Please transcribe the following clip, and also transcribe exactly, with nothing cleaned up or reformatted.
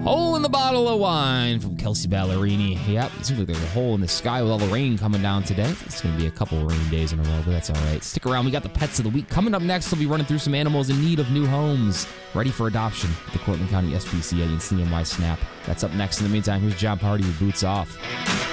Hole in the Bottle of Wine from Kelsey Ballerini. Yep, it seems like there's a hole in the sky with all the rain coming down today. It's going to be a couple of rain days in a row, but that's all right. Stick around. We got the Pets of the Week. Coming up next, we'll be running through some animals in need of new homes, ready for adoption at the Cortland County S P C A and C N Y SNAP. That's up next. In the meantime, here's John Party with Boots Off.